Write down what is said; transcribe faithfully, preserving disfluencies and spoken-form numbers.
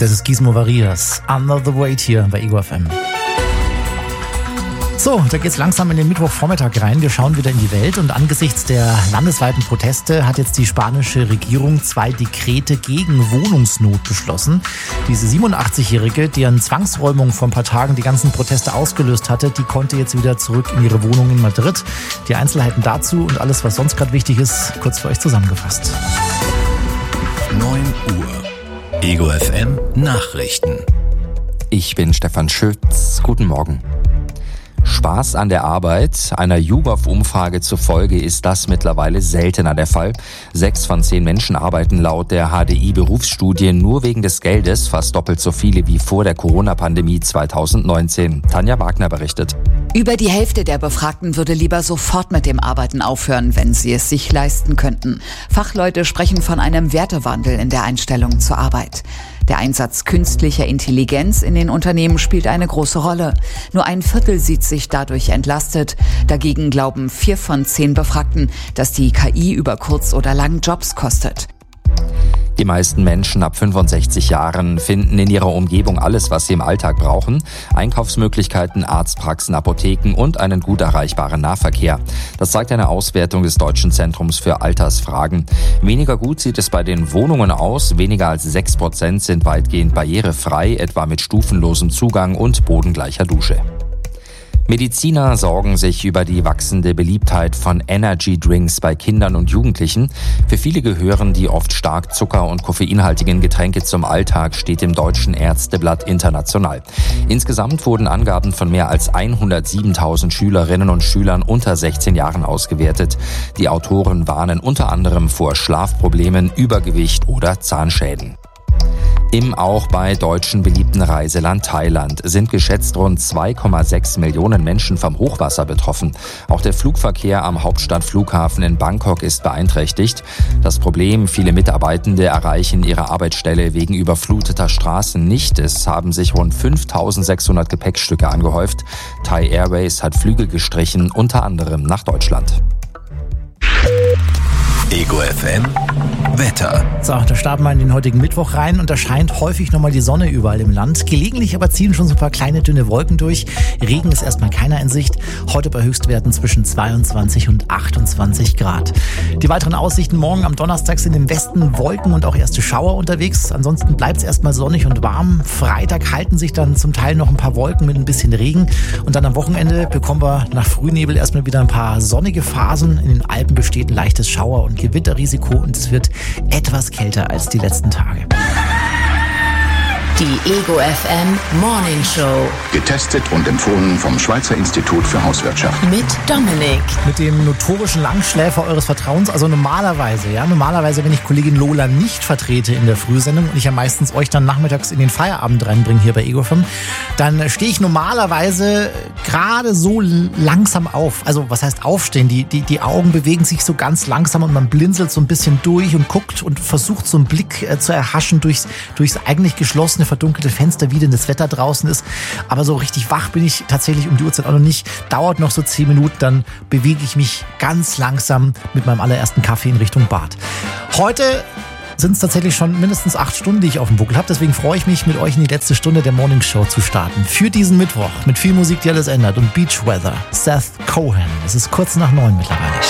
Das ist Gizmo Varias. Under the Weight hier bei Ego F M. So, da geht's langsam in den Mittwochvormittag rein. Wir schauen wieder in die Welt und angesichts der landesweiten Proteste hat jetzt die spanische Regierung zwei Dekrete gegen Wohnungsnot beschlossen. Diese siebenundachtzigjährige, deren Zwangsräumung vor ein paar Tagen die ganzen Proteste ausgelöst hatte, die konnte jetzt wieder zurück in ihre Wohnung in Madrid. Die Einzelheiten dazu und alles, was sonst gerade wichtig ist, kurz für euch zusammengefasst. neun Uhr. Ego F M Nachrichten. Ich bin Stefan Schütz. Guten Morgen. Spaß an der Arbeit. Einer YouGov-Umfrage zufolge ist das mittlerweile seltener der Fall. Sechs von zehn Menschen arbeiten laut der H D I-Berufsstudie nur wegen des Geldes, fast doppelt so viele wie vor der Corona-Pandemie zweitausendneunzehn. Tanja Wagner berichtet. Über die Hälfte der Befragten würde lieber sofort mit dem Arbeiten aufhören, wenn sie es sich leisten könnten. Fachleute sprechen von einem Wertewandel in der Einstellung zur Arbeit. Der Einsatz künstlicher Intelligenz in den Unternehmen spielt eine große Rolle. Nur ein Viertel sieht sich dadurch entlastet. Dagegen glauben vier von zehn Befragten, dass die K I über kurz oder lang Jobs kostet. Die meisten Menschen ab fünfundsechzig Jahren finden in ihrer Umgebung alles, was sie im Alltag brauchen. Einkaufsmöglichkeiten, Arztpraxen, Apotheken und einen gut erreichbaren Nahverkehr. Das zeigt eine Auswertung des Deutschen Zentrums für Altersfragen. Weniger gut sieht es bei den Wohnungen aus. Weniger als sechs Prozent sind weitgehend barrierefrei, etwa mit stufenlosem Zugang und bodengleicher Dusche. Mediziner sorgen sich über die wachsende Beliebtheit von Energy Drinks bei Kindern und Jugendlichen. Für viele gehören die oft stark zucker- und koffeinhaltigen Getränke zum Alltag, steht im Deutschen Ärzteblatt International. Insgesamt wurden Angaben von mehr als hundertsiebentausend Schülerinnen und Schülern unter sechzehn Jahren ausgewertet. Die Autoren warnen unter anderem vor Schlafproblemen, Übergewicht oder Zahnschäden. Im auch bei Deutschen beliebten Reiseland Thailand sind geschätzt rund zwei Komma sechs Millionen Menschen vom Hochwasser betroffen. Auch der Flugverkehr am Hauptstadtflughafen in Bangkok ist beeinträchtigt. Das Problem, viele Mitarbeitende erreichen ihre Arbeitsstelle wegen überfluteter Straßen nicht. Es haben sich rund fünftausendsechshundert Gepäckstücke angehäuft. Thai Airways hat Flüge gestrichen, unter anderem nach Deutschland. Ego F M Wetter. So, da starten wir in den heutigen Mittwoch rein und da scheint häufig nochmal die Sonne überall im Land. Gelegentlich aber ziehen schon so ein paar kleine, dünne Wolken durch. Regen ist erstmal keiner in Sicht. Heute bei Höchstwerten zwischen zweiundzwanzig und achtundzwanzig Grad. Die weiteren Aussichten morgen am Donnerstag sind im Westen Wolken und auch erste Schauer unterwegs. Ansonsten bleibt es erstmal sonnig und warm. Freitag halten sich dann zum Teil noch ein paar Wolken mit ein bisschen Regen. Und dann am Wochenende bekommen wir nach Frühnebel erstmal wieder ein paar sonnige Phasen. In den Alpen besteht ein leichtes Schauer- und Gewitterrisiko und es wird etwas kälter als die letzten Tage. Die Ego F M Morning Show. Getestet und empfohlen vom Schweizer Institut für Hauswirtschaft. Mit Dominik. Mit dem notorischen Langschläfer eures Vertrauens. Also normalerweise, ja, normalerweise, wenn ich Kollegin Lola nicht vertrete in der Frühsendung und ich ja meistens euch dann nachmittags in den Feierabend reinbringe hier bei Ego F M, dann stehe ich normalerweise gerade so langsam auf. Also was heißt aufstehen? Die, die, die Augen bewegen sich so ganz langsam und man blinzelt so ein bisschen durch und guckt und versucht so einen Blick äh, zu erhaschen durchs, durchs eigentlich geschlossene, verdunkelte Fenster, wie denn das Wetter draußen ist. Aber so richtig wach bin ich tatsächlich um die Uhrzeit auch noch nicht. Dauert noch so zehn Minuten, dann bewege ich mich ganz langsam mit meinem allerersten Kaffee in Richtung Bad. Heute sind es tatsächlich schon mindestens acht Stunden, die ich auf dem Buckel habe. Deswegen freue ich mich, mit euch in die letzte Stunde der Morning Show zu starten. Für diesen Mittwoch mit viel Musik, die alles ändert und Beach Weather. Seth Cohen. Es ist kurz nach neun mittlerweile.